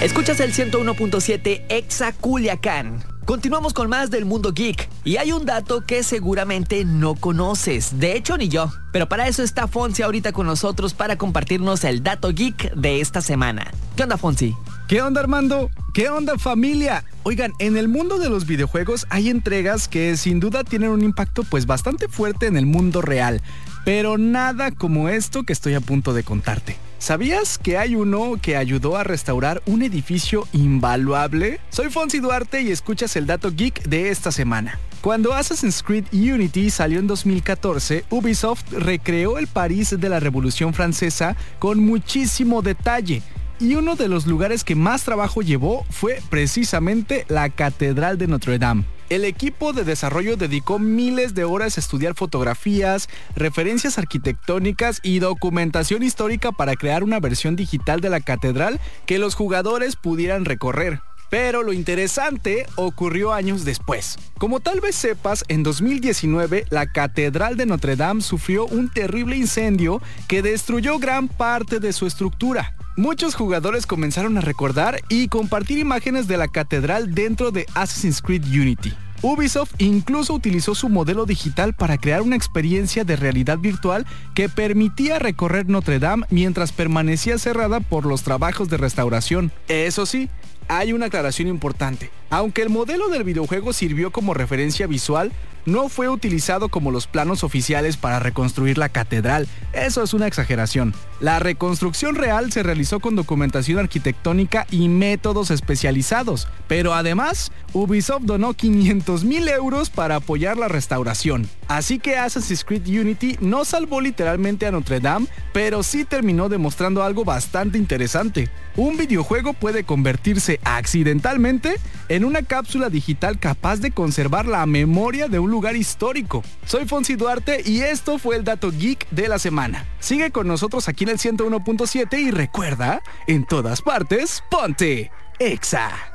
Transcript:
Escuchas el 101.7 Exa Culiacán. Continuamos con más del mundo geek. Y hay un dato que seguramente no conoces. De hecho, ni yo. Pero para eso está Fonsi ahorita con nosotros para compartirnos el dato geek de esta semana. ¿Qué onda, Fonsi? ¿Qué onda, Armando? ¿Qué onda, familia? Oigan, en el mundo de los videojuegos hay entregas que sin duda tienen un impacto pues bastante fuerte en el mundo real. Pero nada como esto que estoy a punto de contarte. ¿Sabías que hay uno que ayudó a restaurar un edificio invaluable? Soy Fonsi Duarte y escuchas el dato geek de esta semana. Cuando Assassin's Creed Unity salió en 2014, Ubisoft recreó el París de la Revolución Francesa con muchísimo detalle. Y uno de los lugares que más trabajo llevó fue precisamente la Catedral de Notre Dame. El equipo de desarrollo dedicó miles de horas a estudiar fotografías, referencias arquitectónicas y documentación histórica para crear una versión digital de la catedral que los jugadores pudieran recorrer. Pero lo interesante ocurrió años después. Como tal vez sepas, en 2019 la Catedral de Notre Dame sufrió un terrible incendio que destruyó gran parte de su estructura. Muchos jugadores comenzaron a recordar y compartir imágenes de la catedral dentro de Assassin's Creed Unity. Ubisoft incluso utilizó su modelo digital para crear una experiencia de realidad virtual que permitía recorrer Notre Dame mientras permanecía cerrada por los trabajos de restauración. Eso sí, hay una aclaración importante. Aunque el modelo del videojuego sirvió como referencia visual, no fue utilizado como los planos oficiales para reconstruir la catedral. Eso es una exageración. La reconstrucción real se realizó con documentación arquitectónica y métodos especializados, pero además, Ubisoft donó 500,000 euros para apoyar la restauración. Así que Assassin's Creed Unity no salvó literalmente a Notre Dame, pero sí terminó demostrando algo bastante interesante. Un videojuego puede convertirse accidentalmente en una cápsula digital capaz de conservar la memoria de un lugar histórico. Soy Fonsi Duarte y esto fue el dato geek de la semana. Sigue con nosotros aquí en el 101.7 y recuerda, en todas partes, ponte Exa.